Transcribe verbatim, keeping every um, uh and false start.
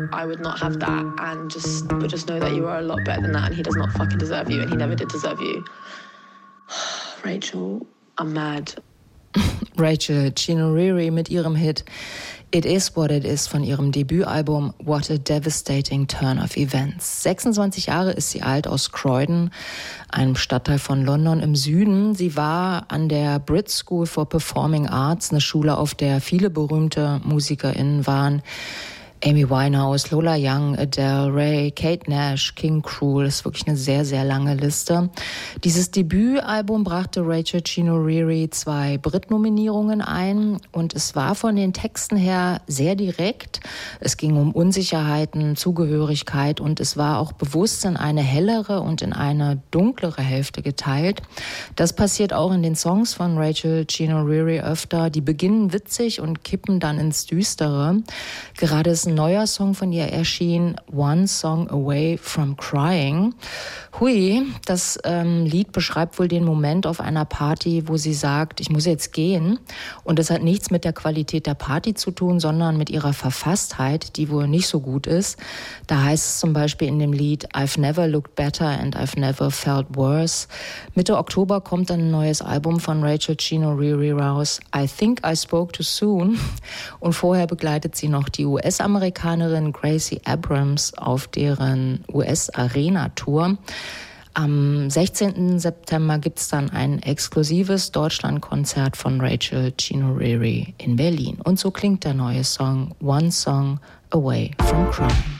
I would not have that and just but just know that you are a lot better than that and he does not fucking deserve you and he never did deserve you. Rachel, I'm mad. Rachel Chinouriri mit ihrem Hit It Is What It Is von ihrem Debütalbum What a Devastating Turn of Events. sechsundzwanzig Jahre ist sie alt, aus Croydon, einem Stadtteil von London im Süden. Sie war an der Brit School for Performing Arts, eine Schule, auf der viele berühmte MusikerInnen waren. Amy Winehouse, Lola Young, Adele, Ray, Kate Nash, King Krul, ist wirklich eine sehr, sehr lange Liste. Dieses Debütalbum brachte Rachel Chinouriri zwei Brit-Nominierungen ein und es war von den Texten her sehr direkt. Es ging um Unsicherheiten, Zugehörigkeit und es war auch bewusst in eine hellere und in eine dunklere Hälfte geteilt. Das passiert auch in den Songs von Rachel Chinouriri öfter. Die beginnen witzig und kippen dann ins Düstere. Gerade ist ein neuer Song von ihr erschien, One Song Away from Crying. Hui, das ähm, Lied beschreibt wohl den Moment auf einer Party, wo sie sagt, ich muss jetzt gehen. Und das hat nichts mit der Qualität der Party zu tun, sondern mit ihrer Verfasstheit, die wohl nicht so gut ist. Da heißt es zum Beispiel in dem Lied, I've never looked better and I've never felt worse. Mitte Oktober kommt dann ein neues Album von Rachel Chinouriri raus, I Think I Spoke Too Soon. Und vorher begleitet sie noch die U S-Amerikanerin Gracie Abrams auf deren U S-Arena-Tour. Am sechzehnten September gibt es dann ein exklusives Deutschlandkonzert von Rachel Chinouriri in Berlin. Und so klingt der neue Song One Song Away from Crying.